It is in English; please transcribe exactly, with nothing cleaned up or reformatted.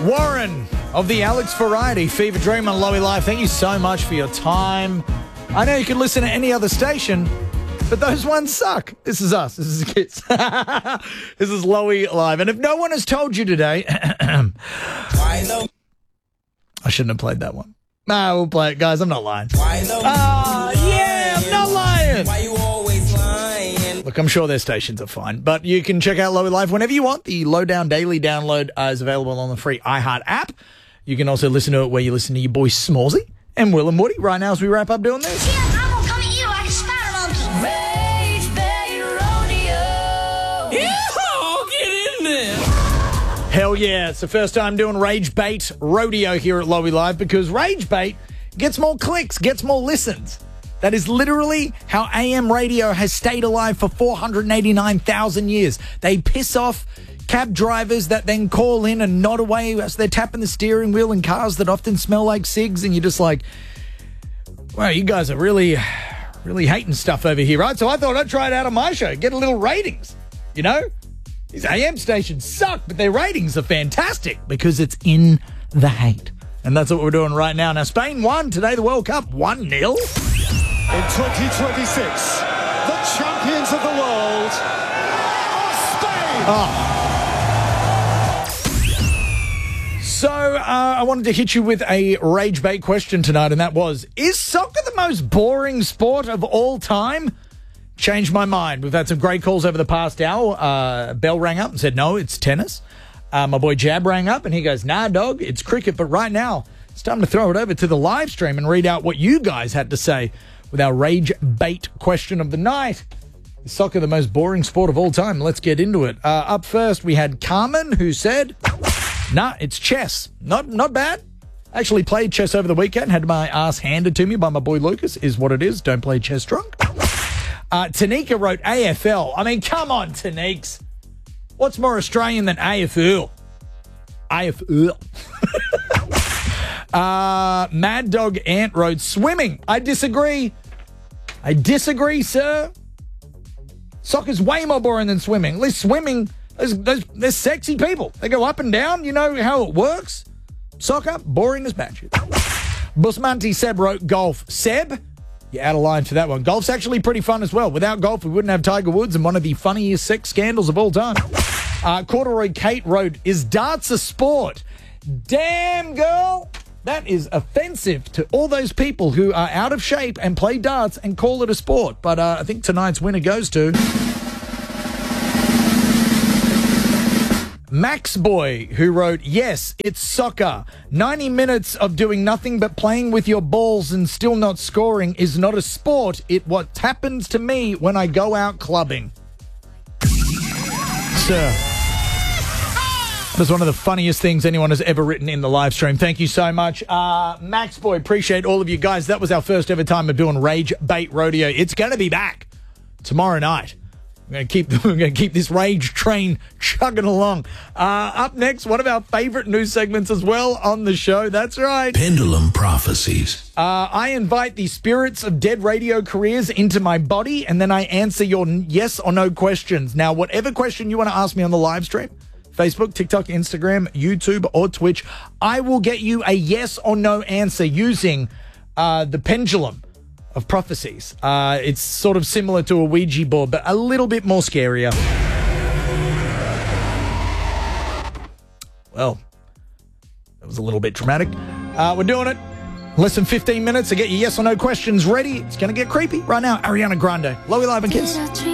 Warren of the Alex Variety Fever Dream on Lowy Live. Thank you so much for your time. I know you could listen to any other station, but those ones suck. This is us. This is Kids. This is Lowy Live. And if no one has told you today, I shouldn't have played that one. Nah, we'll play it, guys. I'm not lying. Ah, uh, yeah, I'm not lying. Why you always lying? Look, I'm sure their stations are fine, but you can check out Lowy Live whenever you want. The Lowdown Daily download uh, is available on the free iHeart app. You can also listen to it where you listen to your boy Smallsy and Will and Woody right now as we wrap up doing this. Yeah, I'm gonna come at you like a spider monkey. Rage Bay Rodeo. Yeah, get in there. Hell yeah, it's the first time doing Rage Bait Rodeo here at Lowy Live because Rage Bait gets more clicks, gets more listens. That is literally how A M radio has stayed alive for four hundred eighty-nine thousand years. They piss off cab drivers that then call in and nod away as they're tapping the steering wheel in cars that often smell like cigs, and you're just like, wow, you guys are really, really hating stuff over here, right? So I thought I'd try it out on my show, get a little ratings, you know? These A M stations suck, but their ratings are fantastic because it's in the hate. And that's what we're doing right now. Now, Spain won today, the World Cup, one nil. In twenty twenty-six, the champions of the world are Spain. Oh. So, uh, I wanted to hit you with a rage bait question tonight, and that was, is soccer the most boring sport of all time? Changed my mind. We've had some great calls over the past hour. Uh, Bell rang up and said, no, it's tennis. Uh, my boy Jab rang up and he goes, nah, dog, it's cricket. But right now, it's time to throw it over to the live stream and read out what you guys had to say with our rage bait question of the night. Is soccer the most boring sport of all time? Let's get into it. Uh, up first, we had Carmen, who said, nah, it's chess. Not not bad. Actually played chess over the weekend. Had my ass handed to me by my boy Lucas, is what it is. Don't play chess drunk. Uh, Tanika wrote A F L. I mean, come on, Taniks. What's more Australian than A F L? A F L. uh, Mad Dog Ant wrote swimming. I disagree. I disagree, sir. Soccer's way more boring than swimming. At least swimming, there's, there's, there's sexy people. They go up and down. You know how it works. Soccer, boring as batshit. Busmanti Seb wrote golf. Seb, you're out of line for that one. Golf's actually pretty fun as well. Without golf, we wouldn't have Tiger Woods and one of the funniest sex scandals of all time. Uh, Corduroy Kate wrote, is darts a sport? Damn, girl. That is offensive to all those people who are out of shape and play darts and call it a sport. But uh, I think tonight's winner goes to Max Boy, who wrote, yes, it's soccer. ninety minutes of doing nothing but playing with your balls and still not scoring is not a sport. It what happens to me when I go out clubbing. Sir. That's one of the funniest things anyone has ever written in the live stream. Thank you so much. Uh, Max Boy, appreciate all of you guys. That was our first ever time of doing Rage Bait Rodeo. It's going to be back tomorrow night. We're going to keep we're going to keep this rage train chugging along. Uh, up next, one of our favorite news segments as well on the show. That's right. Pendulum Prophecies. Uh, I invite the spirits of dead radio careers into my body, and then I answer your yes or no questions. Now, whatever question you want to ask me on the live stream, Facebook, TikTok, Instagram, YouTube, or Twitch, I will get you a yes or no answer using uh, the pendulum of prophecies. Uh, it's sort of similar to a Ouija board, but a little bit more scarier. Well, that was a little bit dramatic. Uh, we're doing it. Less than fifteen minutes to get your yes or no questions ready. It's going to get creepy right now. Ariana Grande, Lowy Live and Kiss.